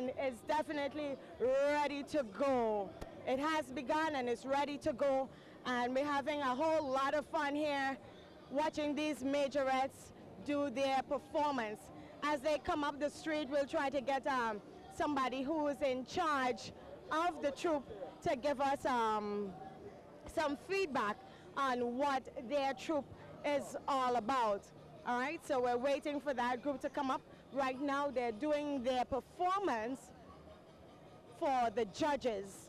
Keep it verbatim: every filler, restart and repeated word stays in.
and it's definitely ready to go. It has begun and it's ready to go, and we're having a whole lot of fun here watching these majorettes do their performance. As they come up the street, we'll try to get um, somebody who is in charge of the troupe to give us um, some feedback on what their troupe is all about. All right, so we're waiting for that group to come up. Right now they're doing their performance for the judges.